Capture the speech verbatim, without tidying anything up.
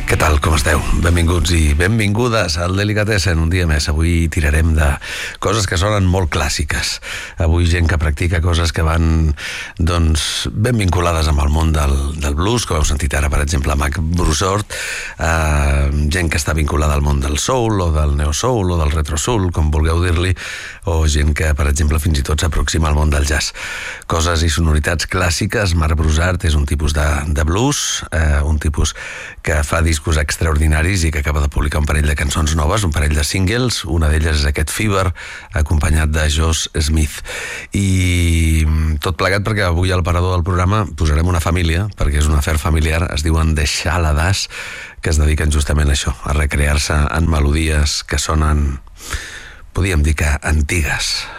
Què tal, com esteu? Benvinguts i benvingudes al Delicatessen, un dia més. Avui tirarem de coses que sonen molt clàssiques. Avui gent que practica coses que van, doncs, ben vinculades amb el món del, del blues, com heu sentit ara, per exemple, Mac Broussard, eh, gent que està vinculada al món del soul, o del neo-soul, o del retro-soul, com vulgueu dir-li, o gent que, per exemple, fins i tot s'aproxima al món del jazz. Coses i sonoritats clàssiques. Mac Broussard és un tipus de, de blues, eh, un tipus que fa discos extraordinaris i que acaba de publicar un parell de cançons noves, un parell de singles. Una d'elles és aquest Fever, acompanyat de Josh Smith. I tot plegat perquè avui al parador del programa posarem una família, perquè és un afer familiar, es diuen The Shaladas, que es dediquen justament a això, a recrear-se en melodies que sonen, podríem dir que antigues.